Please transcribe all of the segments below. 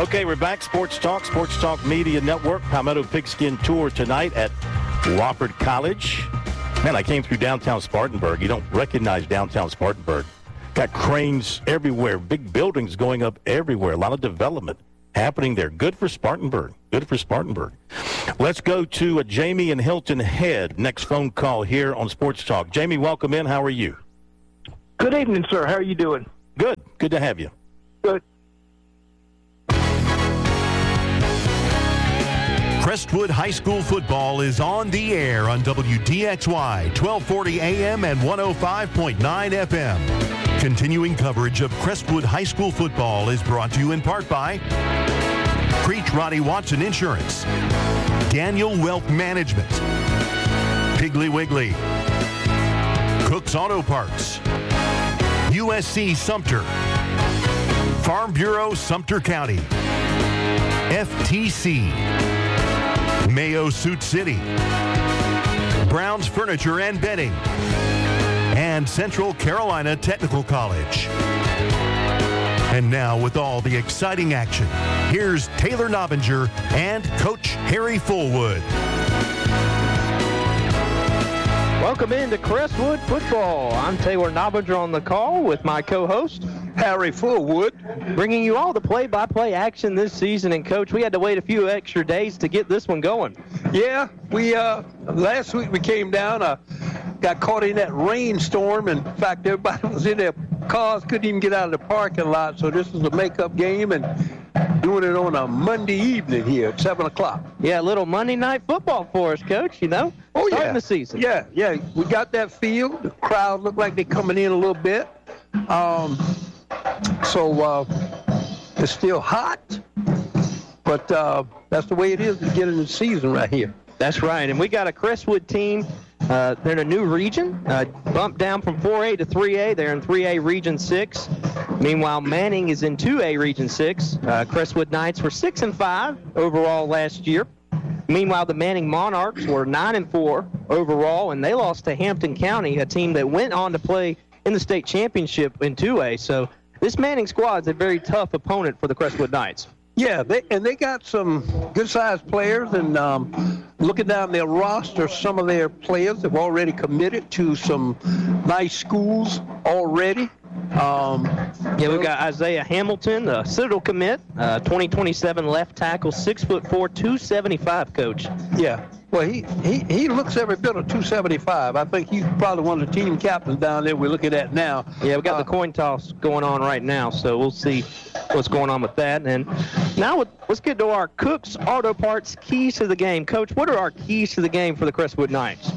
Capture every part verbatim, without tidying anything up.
Okay, we're back. Sports Talk, Sports Talk Media Network, Palmetto Pigskin Tour tonight at Wofford College. Man, I came through downtown Spartanburg. You don't recognize downtown Spartanburg. Got cranes everywhere, big buildings going up everywhere, a lot of development happening there. Good for Spartanburg. Good for Spartanburg. Let's go to uh, Jamie and Hilton Head. Next phone call here on Sports Talk. Jamie, welcome in. How are you? Good evening, sir. How are you doing? Good. Good to have you. Good. Crestwood High School football is on the air on W D X Y, twelve forty A M and one oh five point nine F M. Continuing coverage of Crestwood High School football is brought to you in part by Creech Roddy Watson Insurance, Daniel Wealth Management, Piggly Wiggly, Cook's Auto Parts, U S C Sumter, Farm Bureau Sumter County, F T C, Mayo Suit City, Brown's Furniture and Bedding, and Central Carolina Technical College. And now, with all the exciting action, here's Taylor Nobbinger and Coach Harry Fullwood. Welcome into Crestwood football. I'm Taylor Nobbinger on the call with my co-host, Harry Fullwood, bringing you all the play-by-play action this season. And, Coach, we had to wait a few extra days to get this one going. Yeah, we uh, last week we came down, uh, got caught in that rainstorm. In fact, everybody was in their cars, couldn't even get out of the parking lot. So this was a makeup game and doing it on a Monday evening here at seven o'clock. Yeah, a little Monday night football for us, Coach, you know, oh, starting yeah. the season. Yeah, yeah, we got that field. The crowd looked like they're coming in a little bit. Um, so uh, it's still hot, but uh, that's the way it is to get in the season right here. That's right, and we got a Crestwood team. Uh, they're in a new region, uh, bumped down from four A to three A. They're in three A Region six. Meanwhile, Manning is in two A Region six. Uh, Crestwood Knights were six and five overall last year. Meanwhile, the Manning Monarchs were nine and four overall, and they lost to Hampton County, a team that went on to play in the state championship in two A. So this Manning squad is a very tough opponent for the Crestwood Knights. Yeah, they, and they got some good-sized players, and um, looking down their roster, some of their players have already committed to some nice schools already. Um, yeah, we've got Isaiah Hamilton, the Citadel commit, uh, twenty twenty-seven left tackle, six foot four, two seventy-five, Coach. Yeah. Well, he, he, he looks every bit of two seventy-five. I think he's probably one of the team captains down there we're looking at now. Yeah, we got uh, the coin toss going on right now, so we'll see what's going on with that. And now let's get to our Cook's Auto Parts keys to the game. Coach, what are our keys to the game for the Crestwood Knights?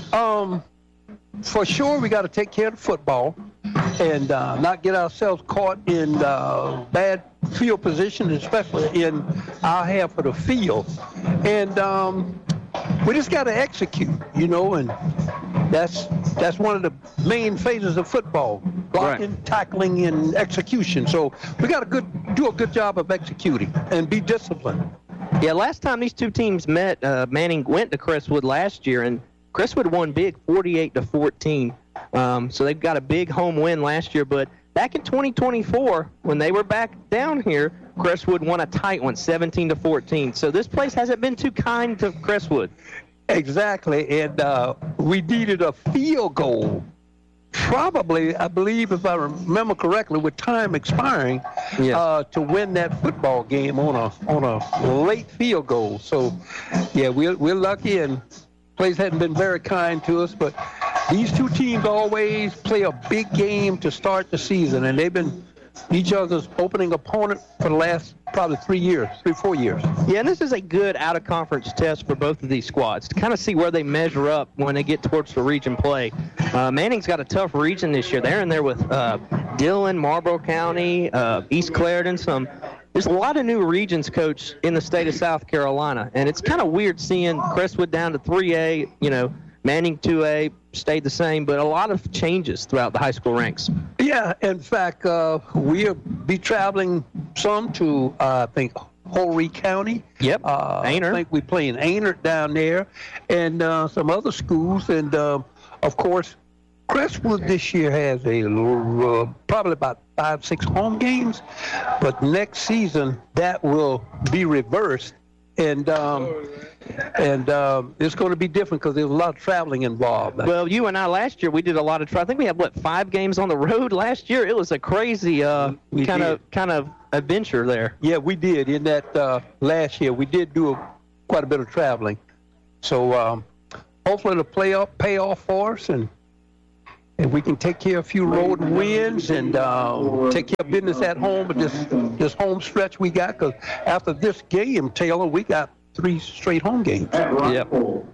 Um, for sure, we got to take care of the football and uh, not get ourselves caught in uh, bad field position, especially in our half of the field. And um, we just got to execute, you know, and that's that's one of the main phases of football: blocking, right, tackling, and execution. So we got to good do a good job of executing and be disciplined. Yeah, last time these two teams met, uh, Manning went to Crestwood last year, and Crestwood won big, forty-eight to fourteen. Um, so they've got a big home win last year. But back in twenty twenty-four, when they were back down here, Crestwood won a tight one, seventeen to fourteen. So this place hasn't been too kind to Crestwood. Exactly, and uh, we needed a field goal. Probably, I believe, if I remember correctly, with time expiring, yes, uh, to win that football game on a on a late field goal. So, yeah, we're we're lucky, and place hadn't been very kind to us, but these two teams always play a big game to start the season, and they've been each other's opening opponent for the last probably three years, three, four years. Yeah, and this is a good out-of-conference test for both of these squads to kind of see where they measure up when they get towards the region play. Uh, Manning's got a tough region this year. They're in there with uh, Dillon, Marlboro County, uh, East Clarendon, some. There's a lot of new regions, Coach, in the state of South Carolina, and it's kind of weird seeing Crestwood down to three A, you know, Manning two A stayed the same, but a lot of changes throughout the high school ranks. Yeah, in fact, uh, we'll be traveling some to, uh, I think, Horry County. Yep, uh, Aynard. I think we're playing Aynard down there, and uh, some other schools, and uh, of course, Crestwood this year has a uh, probably about five, six home games, but next season that will be reversed, and um, and um, it's going to be different because there's a lot of traveling involved. Well, you and I last year we did a lot of. Tra- I think we had what five games on the road last year. It was a crazy uh, kind of kind of adventure there. Yeah, we did in that uh, last year. We did do a, quite a bit of traveling, so um, hopefully it'll play up, pay off for us, and. And we can take care of a few road wins and uh, take care of business at home with this this home stretch we got. Because after this game, Taylor, we got three straight home games. Yep.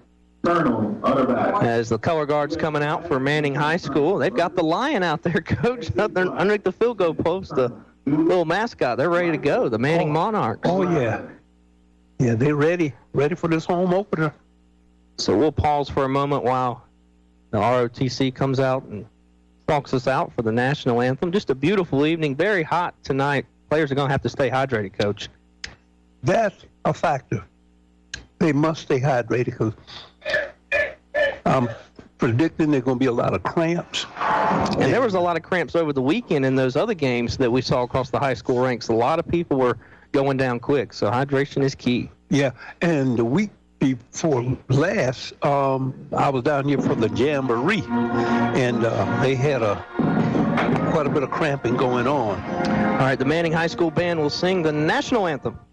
As the color guard's coming out for Manning High School, they've got the Lion out there, Coach, up there underneath the field goal post, the little mascot. They're ready to go, the Manning oh, Monarchs. Oh, yeah. Yeah, they're ready, ready for this home opener. So we'll pause for a moment while the R O T C comes out and walks us out for the national anthem. Just a beautiful evening, very hot tonight. Players are going to have to stay hydrated, Coach. That's a factor. They must stay hydrated because I'm predicting there's going to be a lot of cramps. And there was a lot of cramps over the weekend in those other games that we saw across the high school ranks. A lot of people were going down quick, so hydration is key. Yeah, and the week before last, um, I was down here for the Jamboree, and uh, they had a quite a bit of cramping going on. All right, the Manning High School band will sing the national anthem.